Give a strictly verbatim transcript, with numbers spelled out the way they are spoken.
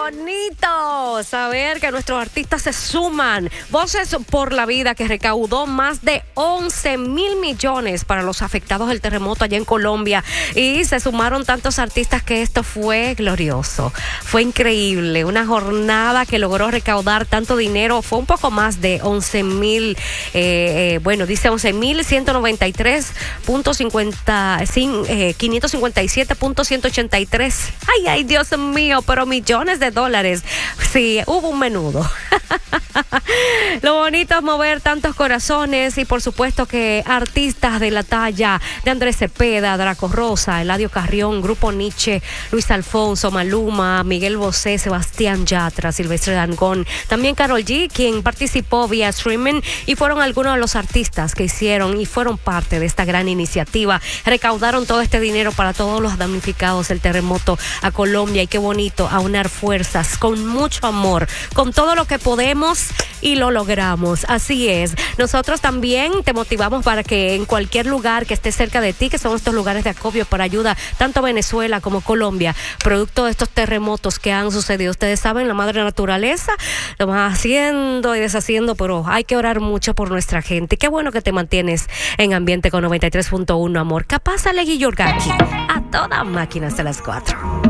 bonito saber que nuestros artistas se suman. Voces por la Vida, que recaudó más de once mil millones para los afectados del terremoto allá en Colombia. Y se sumaron tantos artistas que esto fue glorioso. Fue increíble. Una jornada que logró recaudar tanto dinero. Fue un poco más de once mil, eh, eh, bueno, dice once mil ciento noventa y tres punto cincuenta, eh, quinientos cincuenta y siete punto ciento ochenta y tres. Ay, ay, Dios mío, pero millones de dólares. Sí, hubo un menudo. Lo bonito es mover tantos corazones y por supuesto que artistas de la talla de Andrés Cepeda, Draco Rosa, Eladio Carrión, Grupo Nietzsche, Luis Alfonso, Maluma, Miguel Bosé, Sebastián Yatra, Silvestre Dangond, también Karol G, quien participó vía streaming, y fueron algunos de los artistas que hicieron y fueron parte de esta gran iniciativa. Recaudaron todo este dinero para todos los damnificados del terremoto a Colombia, y qué bonito aunar fuerzas con mucho amor, con todo lo que podemos, y lo logramos. Así es. Nosotros también te motivamos para que en cualquier lugar que esté cerca de ti, que son estos lugares de acopio para ayuda, tanto Venezuela como Colombia, producto de estos terremotos que han sucedido. Ustedes saben, la madre naturaleza lo va haciendo y deshaciendo, pero hay que orar mucho por nuestra gente. Qué bueno que te mantienes en ambiente con noventa y tres punto uno, amor. Capaz, Alegui Yorgaki, a toda máquina hasta las cuatro.